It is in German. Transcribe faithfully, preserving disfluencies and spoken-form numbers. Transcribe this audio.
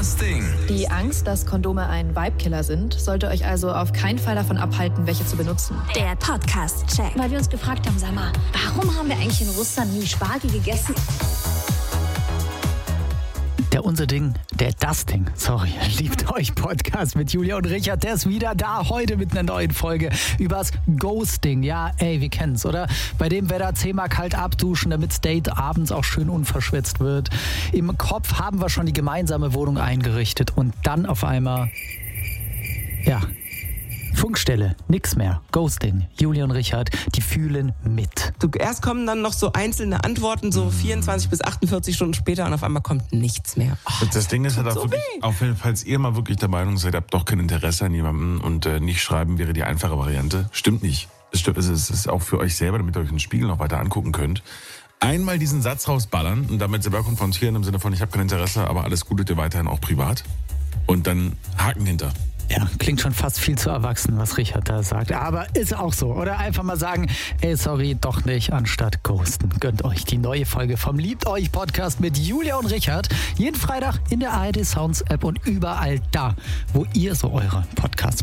Das Ding. Die Angst, dass Kondome ein Vibe-Killer sind, sollte euch also auf keinen Fall davon abhalten, welche zu benutzen. Der Podcast-Check. Weil wir uns gefragt haben, sag mal, warum haben wir eigentlich in Russland nie Spargel gegessen? Der Unser Ding, der Das Ding, sorry, liebt euch Podcast mit Julia und Richard, der ist wieder da, heute mit einer neuen Folge übers Ghosting. Ja, ey, wir kennen's, oder? Bei dem Wetter zehnmal kalt abduschen, damit's Date abends auch schön unverschwitzt wird. Im Kopf haben wir schon die gemeinsame Wohnung eingerichtet und dann auf einmal, ja, Funkstelle, nix mehr, Ghosting. Julia und Richard, die fühlen mit. Du, erst kommen dann noch so einzelne Antworten, so vierundzwanzig bis achtundvierzig Stunden später und auf einmal kommt nichts mehr. Oh, das Ding ist halt auch so wirklich, auch wenn, falls ihr mal wirklich der Meinung seid, habt doch kein Interesse an jemandem und äh, nicht schreiben wäre die einfache Variante. Stimmt nicht. Es stimmt, es ist, es ist auch für euch selber, damit ihr euch den Spiegel noch weiter angucken könnt. Einmal diesen Satz rausballern und damit selber konfrontieren im Sinne von, ich habe kein Interesse, aber alles Gute dir weiterhin auch privat. Und dann Haken hinter. Ja, klingt schon fast viel zu erwachsen, was Richard da sagt. Aber ist auch so. Oder einfach mal sagen, ey, sorry, doch nicht, anstatt ghosten. Gönnt euch die neue Folge vom Liebt euch Podcast mit Julia und Richard. Jeden Freitag in der A R D Sounds App und überall da, wo ihr so eure Podcasts